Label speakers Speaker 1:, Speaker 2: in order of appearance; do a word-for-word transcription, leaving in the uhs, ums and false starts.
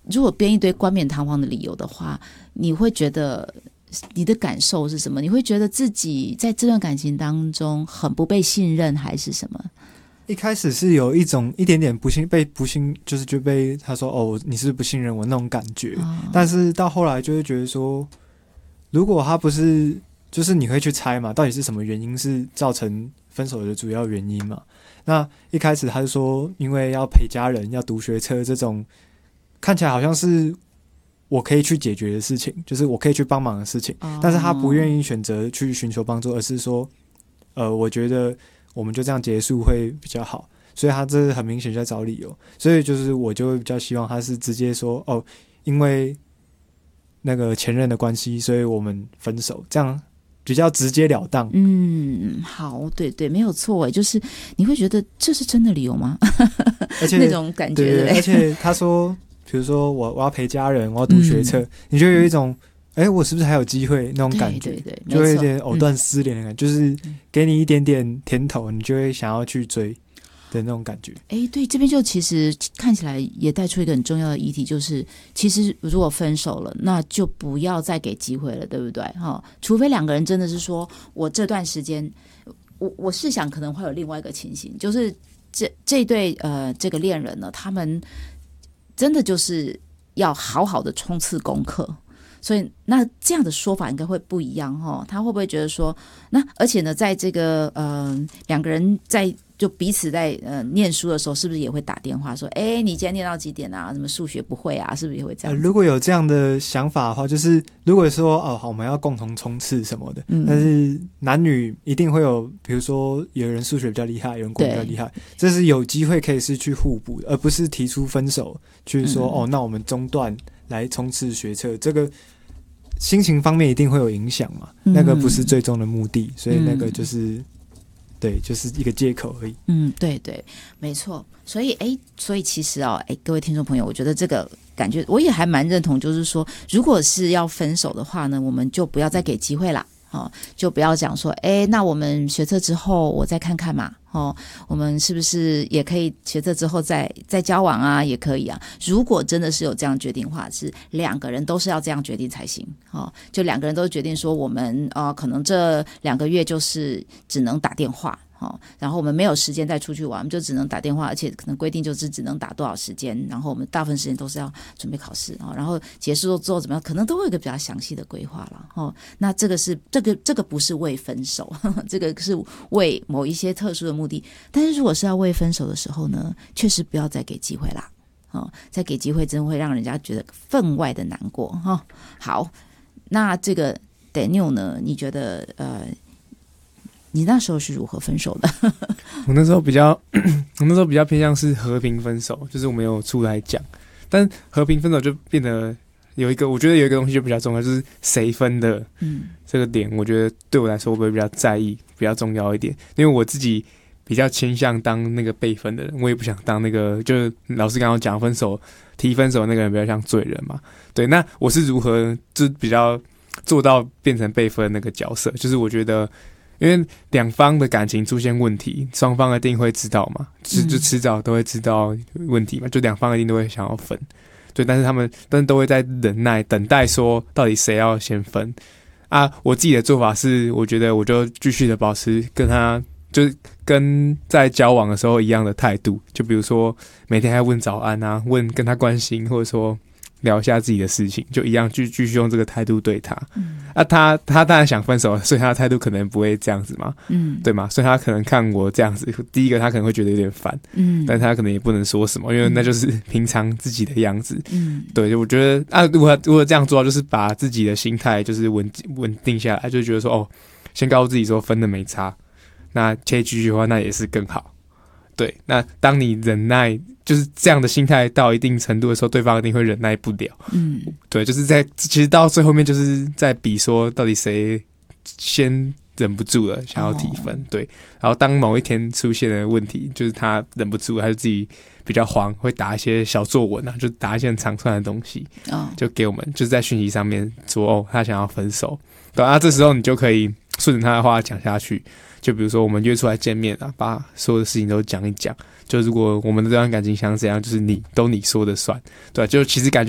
Speaker 1: 如果编一堆冠冕堂皇的理由的话，你会觉得你的感受是什么？你会觉得自己在这段感情当中很不被信任，还是什么？
Speaker 2: 一开始是有一种一点点不信，被不信，就是就被他说哦，你是不是不信任我那种感觉。哦、但是到后来就会觉得说，如果他不是，就是你会去猜嘛，到底是什么原因是造成分手的主要原因嘛？那一开始他就说，因为要陪家人，要读学车这种，看起来好像是我可以去解决的事情，就是我可以去帮忙的事情，哦、但是他不愿意选择去寻求帮助，而是说，呃，我觉得我们就这样结束会比较好，所以他这很明显在找理由，所以就是我就会比较希望他是直接说，哦，因为那个前任的关系，所以我们分手，这样比较直截了当。
Speaker 1: 嗯，好，对对，没有错诶，就是你会觉得这是真的理由吗？
Speaker 2: 而且
Speaker 1: 那种感觉，
Speaker 2: 对，对，而且他说，比如说我我要陪家人，我要读学测，嗯、你就有一种，哎，我是不是还有机会那种感觉？
Speaker 1: 对对对，
Speaker 2: 就会有点藕断丝连的感觉，嗯、就是给你一点点甜头，你就会想要去追的那种感觉。
Speaker 1: 哎，对，这边就其实看起来也带出一个很重要的议题，就是其实如果分手了，那就不要再给机会了，对不对？哈，除非两个人真的是说，我这段时间，我我试想可能会有另外一个情形，就是这这对呃这个恋人呢，他们真的就是要好好的冲刺功课。所以那这样的说法应该会不一样哈，他会不会觉得说，那而且呢，在这个呃两个人在就彼此在呃念书的时候，是不是也会打电话说，哎，你今天念到几点啊？什么数学不会啊？是不是也会这样、
Speaker 2: 呃？如果有这样的想法的话，就是如果说哦好，我们要共同冲刺什么的，嗯、但是男女一定会有，比如说有人数学比较厉害，有人国文比较厉害，这是有机会可以是去互补的，而不是提出分手去说、嗯、哦，那我们中断来冲刺学测，这个心情方面一定会有影响嘛，嗯、那个不是最终的目的，所以那个就是。嗯对，就是一个借口而已。
Speaker 1: 嗯，对对，没错。所以，哎，所以其实哦，哎，各位听众朋友，我觉得这个感觉我也还蛮认同，就是说，如果是要分手的话呢，我们就不要再给机会啦。哦，就不要讲说，哎，那我们学测之后我再看看嘛，哦，我们是不是也可以学测之后再再交往啊？也可以啊。如果真的是有这样决定的话，是两个人都是要这样决定才行，哦，就两个人都决定说，我们呃可能这两个月就是只能打电话。哦，然后我们没有时间再出去玩，我们就只能打电话，而且可能规定就是只能打多少时间，然后我们大部分时间都是要准备考试，哦，然后结束之后怎么样，可能都会有一个比较详细的规划了。哦，那这个是这个这个不是为分手，呵呵，这个是为某一些特殊的目的。但是如果是要为分手的时候呢，确实不要再给机会啦。哦，再给机会真会让人家觉得分外的难过哈、哦。好，那这个 Daniel 呢？你觉得呃？你那时候是如何分手的？
Speaker 3: 我那时候比较，我那时候比较偏向是和平分手，就是我没有出来讲。但和平分手就变得有一个，我觉得有一个东西就比较重要，就是谁分的。嗯，这个点我觉得对我来说我会比较在意，比较重要一点。因为我自己比较倾向当那个被分的人，我也不想当那个，就是老师刚刚讲分手提分手的那个人比较像罪人嘛。对，那我是如何就比较做到变成被分的那个角色？就是我觉得。因为两方的感情出现问题，双方一定会知道嘛，就就迟早都会知道问题嘛，就两方一定都会想要分，对，但是他们但是都会在忍耐等待说到底谁要先分啊。我自己的做法是，我觉得我就继续的保持跟他就是跟在交往的时候一样的态度，就比如说每天还问早安啊，问跟他关心，或者说。聊一下自己的事情，就一样继继续用这个态度对他。嗯，啊他，他他当然想分手，所以他的态度可能不会这样子嘛。嗯，对吗？所以他可能看我这样子，第一个他可能会觉得有点烦。嗯，但他可能也不能说什么，因为那就是平常自己的样子。嗯，对，我觉得啊，如果如果这样做，就是把自己的心态就是稳稳定下来，就觉得说哦，先告诉自己说分的没差，那可以继续的话，那也是更好。对，那当你忍耐就是这样的心态到一定程度的时候，对方一定会忍耐不了。嗯，对，就是在其实到最后面就是在比说到底谁先忍不住了想要提分。哦、对，然后当某一天出现的问题，就是他忍不住，他就自己比较慌，会打一些小作文啊，就打一些很长串的东西，哦、就给我们，就是在讯息上面说哦，他想要分手。对啊，这时候你就可以顺着他的话讲下去。就比如说我们约出来见面啊，把所有的事情都讲一讲。就如果我们的这段感情想怎样，就是你都你说的算，对吧、啊？就其实感觉。